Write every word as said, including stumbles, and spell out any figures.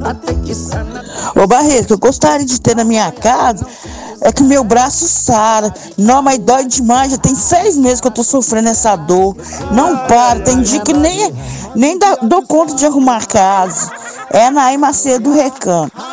Ô Barreto, eu gostaria de ter na minha casa, é que meu braço sara. Não, mas dói demais, já tem seis meses que eu tô sofrendo essa dor. Não para, tem dia que nem, nem dá, dou conta de arrumar a casa. É a Naí Macedo do Recanto.